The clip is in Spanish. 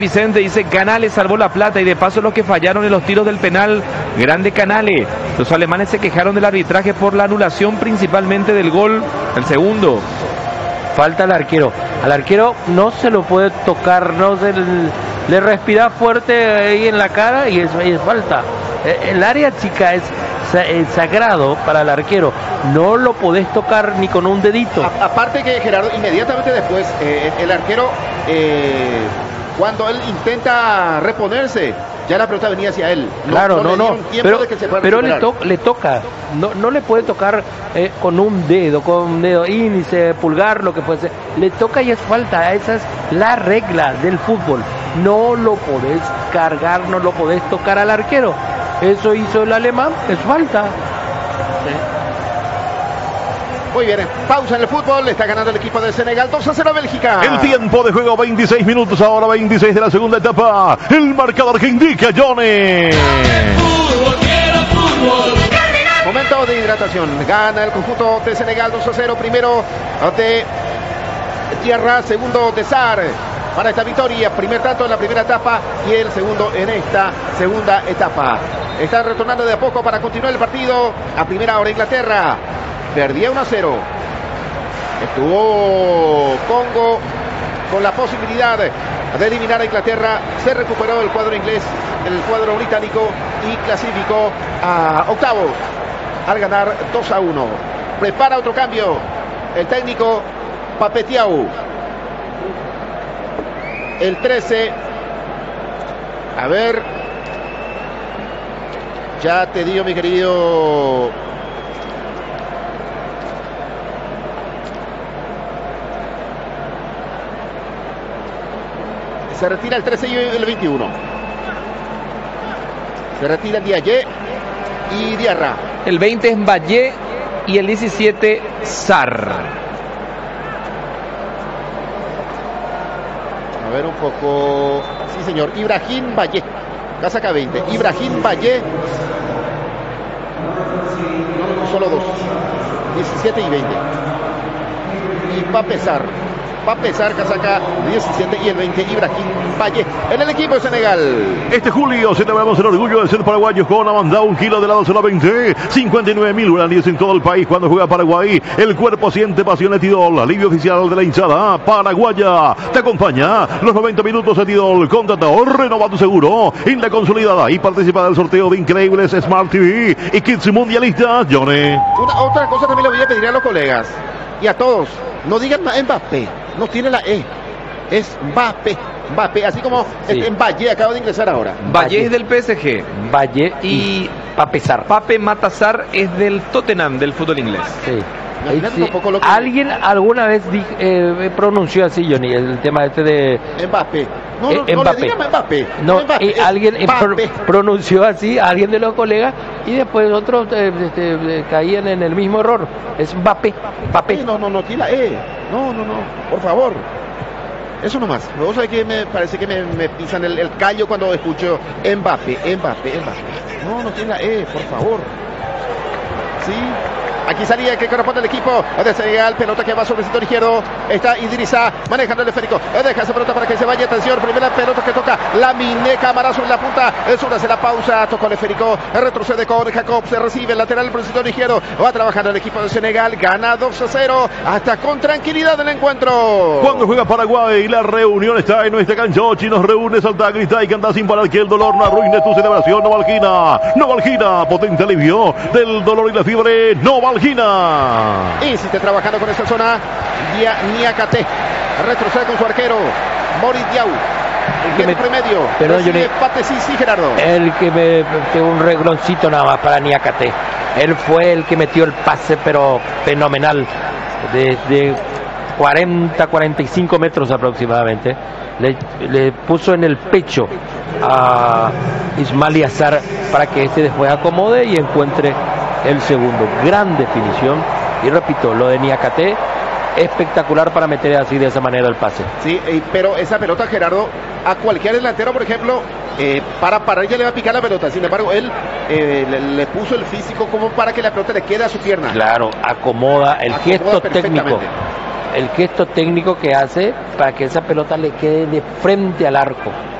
Vicente dice, Canales salvó la plata y de paso los que fallaron en los tiros del penal, grande Canales. Los alemanes se quejaron del arbitraje por la anulación principalmente del gol, el segundo. Falta al arquero. Al arquero no se lo puede tocar, no se le respira fuerte ahí en la cara y es falta. El área chica es sagrado para el arquero. No lo podés tocar ni con un dedito. Aparte que Gerardo, inmediatamente después, el arquero, cuando él intenta reponerse, ya la pelota venía hacia él. Claro, pero le toca, no le puede tocar con un dedo índice, pulgar, lo que fuese. Le toca y es falta. Esa es la regla del fútbol. No lo podés cargar, no lo podés tocar al arquero. Eso hizo el alemán, es falta. Sí. Muy bien, pausa en el fútbol, está ganando el equipo de Senegal, 2-0 Bélgica. El tiempo de juego, 26 minutos, ahora 26 de la segunda etapa. El marcador que indica Johnny. Momento de hidratación, gana el conjunto de Senegal 2-0, primero de Tierra, segundo de Sar. Para esta victoria, primer tanto en la primera etapa y el segundo en esta segunda etapa. Están retornando de a poco para continuar el partido. A primera hora Inglaterra perdía 1-0. Estuvo Congo con la posibilidad de eliminar a Inglaterra. Se recuperó el cuadro inglés, el cuadro británico y clasificó a octavos al ganar 2-1. Prepara otro cambio el técnico Papetiau. El 13. A ver. Ya te digo, mi querido. Se retira el 13 y el 21. Se retira Diaye y Diarra. El 20 es Valle y el 17 Sar. A ver un poco. Sí, señor. Ibrahim Valle. Casaca 20. Ibrahim Valle. No, solo dos. 17 y 20. Y va a pesar. Casaca 17 y el 20. Ibrahim Valle en el equipo de Senegal. Este julio celebramos el orgullo de ser paraguayos con Amanda, 1 kilo de helado solamente 59.000 guaraníes en todo el país. Cuando juega Paraguay, el cuerpo siente pasión. Tidol, alivio oficial de la hinchada paraguaya. Te acompaña los 90 minutos de Tidol. Contrata o renova tu seguro en la consolidada y participa del sorteo de increíbles Smart TV y Kits mundialistas. Johnny. Otra cosa también le voy a pedir a los colegas y a todos. No digan Mbappé, no tiene la E. Es Mbappé, así como sí. En Valle acaba de ingresar ahora. Valle es del PSG. Valle y Pape Matasar es del Tottenham, del fútbol inglés. Sí. Sí. Alguien alguna vez pronunció así, Johnny, el tema este de Mbappé. No le digan Mbappé. No, Mbappé, alguien pronunció así, alguien de los colegas, y después otros caían en el mismo error. Es Mbappé. No, tira No, por favor. Eso nomás. Luego sabe que me parece que me pisan el callo cuando escucho Mbappé. No tiene la E, por favor. Sí. Aquí salía que corresponde al equipo de Senegal. Pelota que va sobre el sector izquierdo. Está Idrissa manejando el esférico. Deja esa pelota para que se vaya. Atención. Primera pelota que toca Lamine Camara sobre la punta. Es una, hace la pausa. Tocó el esférico. Retrocede con Jacob. Se recibe el lateral por el sector izquierdo. Va trabajando el equipo de Senegal. Gana 2-0. Hasta con tranquilidad el encuentro. Cuando juega Paraguay, la reunión está en nuestra cancha. Ochi nos reúne, salta, grita y canta sin parar que el dolor no arruine tu celebración. Novalgina. Potente alivio del dolor y la fiebre. Novalgina. Insiste trabajando con esta zona. Niakate retrocede con su arquero Moritz Diaw. El promedio. Perdón, Johnny. Empate, sí, Gerardo. El que me pegó un regroncito nada más para Niakate. Él fue el que metió el pase, pero fenomenal. De 40-45 metros aproximadamente. Le puso en el pecho a Ismail Assar para que este después acomode y encuentre el segundo. Gran definición. Y repito, lo de Niakate, espectacular para meter así de esa manera el pase. Sí, pero esa pelota, Gerardo, a cualquier delantero, por ejemplo, para parar ya le va a picar la pelota. Sin embargo, él le puso el físico como para que la pelota le quede a su pierna. Claro, acomoda el gesto técnico. El gesto técnico que hace para que esa pelota le quede de frente al arco.